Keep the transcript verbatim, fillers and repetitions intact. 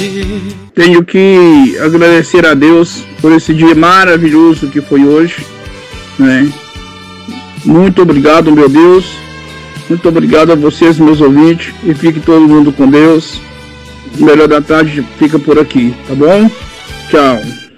Tenho que agradecer a Deus por esse dia maravilhoso que foi hoje, né? Muito obrigado, meu Deus. Muito obrigado a vocês, meus ouvintes. E fique todo mundo com Deus. O Melhor da Tarde fica por aqui, tá bom? Tchau.